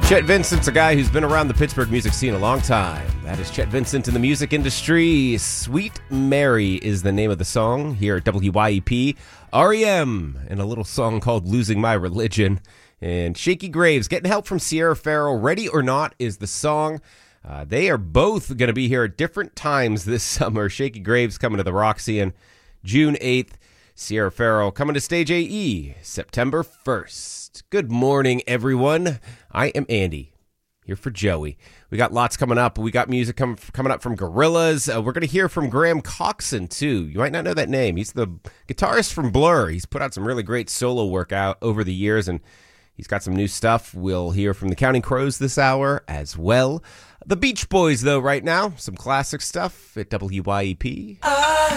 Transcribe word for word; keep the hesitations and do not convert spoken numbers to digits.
Chet Vincent's a guy who's been around the Pittsburgh music scene a long time. That is Chet Vincent in the music industry. Sweet Mary is the name of the song here at W Y E P. R E M and a little song called Losing My Religion. And Shakey Graves, getting help from Sierra Farrell. Ready or Not is the song. Uh, they are both going to be here at different times this summer. Shakey Graves coming to the Roxy on June eighth. Sierra Farrell coming to Stage A E September first. Good morning, everyone. I am Andy, here for Joey. We got lots coming up. We got music com- coming up from Gorillaz. Uh, we're going to hear from Graham Coxon, too. You might not know that name. He's the guitarist from Blur. He's put out some really great solo work out over the years, and he's got some new stuff. We'll hear from the Counting Crows this hour as well. The Beach Boys, though, right now. Some classic stuff at W Y E P. Uh-